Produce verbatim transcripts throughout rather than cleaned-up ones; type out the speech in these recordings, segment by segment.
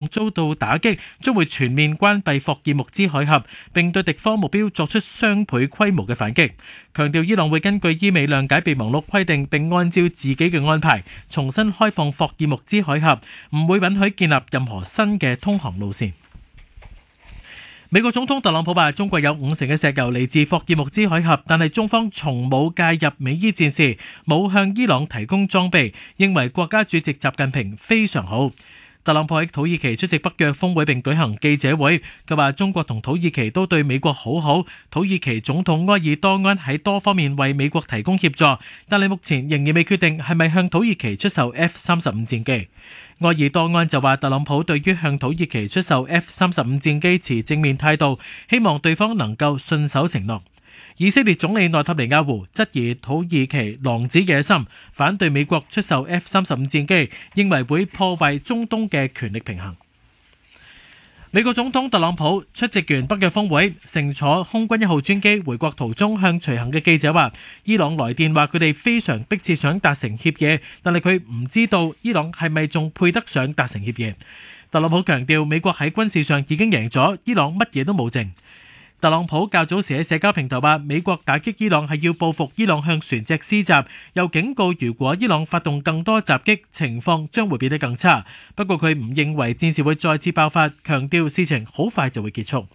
遭到打擊，將會全面關閉霍爾木茲海峽，並對敵方目標作出雙倍規模嘅反擊。強調伊朗會根據伊美諒解備忘錄規定，並按照自己嘅安排重新開放霍爾木茲海峽，唔會允許建立任何新嘅通航路線。美國總統特朗普話：中國有五成嘅石油嚟自霍爾木茲海峽，但係中方從冇介入美伊戰事，冇向伊朗提供裝備，認為國家主席習近平非常好。特朗普喺土耳其出席北約峰會並舉行記者會，佢話中國同土耳其都對美國好好，土耳其總統埃爾多安喺多方面為美國提供協助，但係目前仍然未決定係咪向土耳其出售 F 三十五戰機。埃爾多安就話特朗普對於向土耳其出售 F 三十五戰機持正面態度，希望對方能夠信守承諾。以色列總理內塔尼亞胡質疑土耳其狼子野心，反對美國出售 F 三十五戰機，認為會破壞中東嘅權力平衡。美國總統特朗普出席完北約峰會，乘坐空軍一號專機回國途中向隨行嘅記者話，伊朗來電話佢哋非常迫切想達成協議，但係佢唔知道伊朗係咪仲配得上達成協議。特朗普強調美國喺軍事上已經贏咗，伊朗乜嘢都冇剩。特朗普較早時喺社交平台話，美國打擊伊朗係要報復伊朗向船隻施襲，又警告如果伊朗發動更多襲擊，情況將會變得更差。不過佢唔認為戰事會再次爆發，強調事情好快就會結束。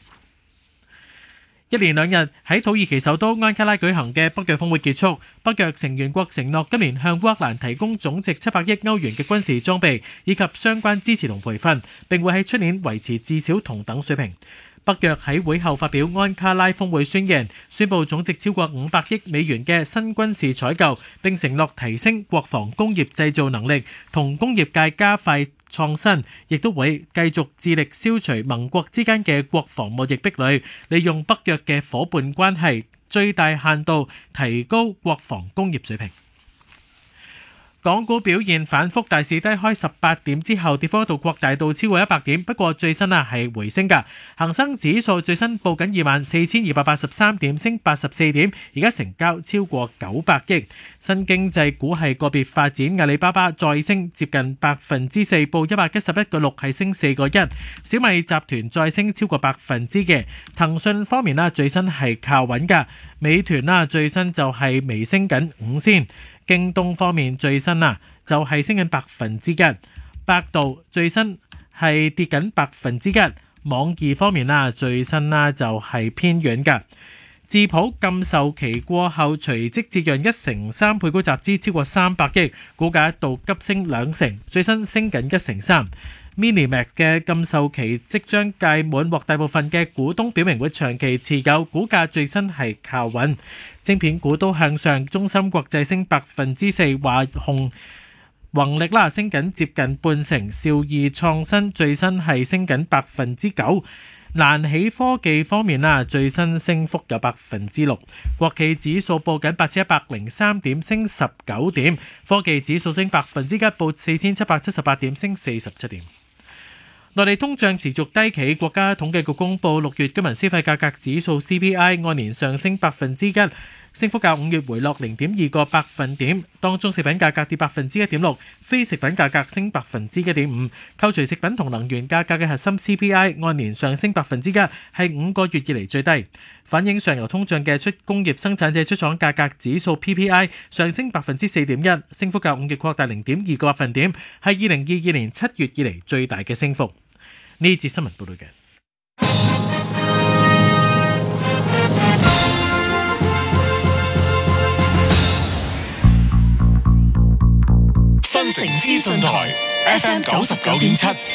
一連兩日喺土耳其首都安卡拉舉行嘅北約峰會結束，北約成員國承諾今年向烏克蘭提供總值七百億歐元嘅軍事裝備以及相關支持同培訓，並會喺出年維持至少同等水平。北約喺會後發表安卡拉峰會宣言，宣布總值超過五百億美元嘅新軍事採購，並承諾提升國防工業製造能力，同工業界加快創新，亦都會繼續致力消除盟國之間嘅國防貿易壁壘，利用北約嘅夥伴關係，最大限度提高國防工業水平。港股表現反覆，大市低開十八點之後，跌幅一度擴大到超過一百點。不過最新啊係回升㗎，恒生指數最新報緊二萬四千二百八十三點，升八十四點，而家成交超過九百億。新經濟股係個別發展，阿里巴巴再升接近百分之四，報一百一十一個六，係升四個一。小米集團再升超過百分之嘅。騰訊方面啦，最新係靠穩㗎。美團啦，最新就係微升緊五仙。京東方面最新啊，就係升緊百分之一，百度最新係跌緊百分之一，網易方面啦，最新啦就係偏軟㗎。智譜禁售期過後，隨即折讓一成三，配股集資超過三百億，股價一度急升兩成，最新升緊一成三。Minimax 嘅禁售期即將屆滿，獲大部分嘅股東表明會長期持有，股價最新係靠穩。晶片股都向上，中芯國際升百分之四，華虹宏力啦升緊接近半成，兆易創新最新係升緊百分之九。瀾起科技方面啦，最新升幅有百分之六。國企指數報緊八千一百零三點，升十九點。科技指數升百分之一，報四千七百七十八點，升四十七點。內地通脹持續低企，國家統計局公布六月居民消費價格指數 C P I 按年上升百分之一，升幅較五月回落零點二個百分點。當中食品價格跌百分之一點六，非食品價格升百分之一點五。扣除食品同能源價格嘅核心 C P I 按年上升百分之一，係五個月以嚟最低。反映上游通脹嘅出工業生產者出廠價格指數 P P I 上升百分之四點一，升幅較五月擴大零點二個百分點，係二零二二年七月以嚟最大嘅升幅。呢節新聞報道嘅新城資訊台 F M 九十九點七，